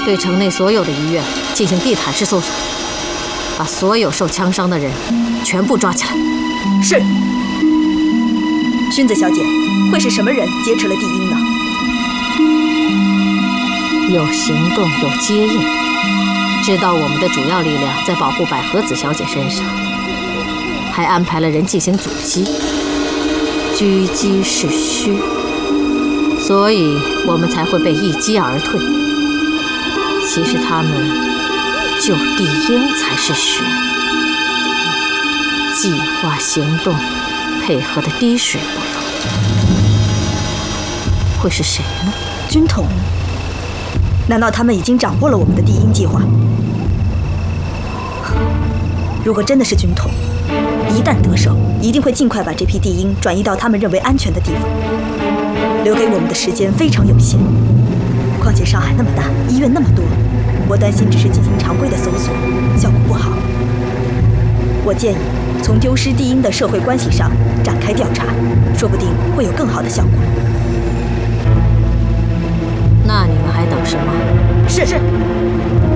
对城内所有的医院进行地毯式搜索，把所有受枪伤的人全部抓起来。 是。薰子小姐，会是什么人劫持了帝英呢？ 有行动，有接应，知道我们的主要力量在保护百合子小姐身上，还安排了人进行阻击，狙击是虚，所以我们才会被一击而退。其实他们救帝英才是实，计划行动配合的滴水不漏。会是谁呢？ 军统？难道他们已经掌握了我们的帝英计划？如果真的是军统，一旦得手，一定会尽快把这批帝英转移到他们认为安全的地方。留给我们的时间非常有限，况且上海那么大，医院那么多，我担心只是进行常规的搜索，效果不好。我建议从丢失帝英的社会关系上展开调查，说不定会有更好的效果。 那你们还等什么？ 是。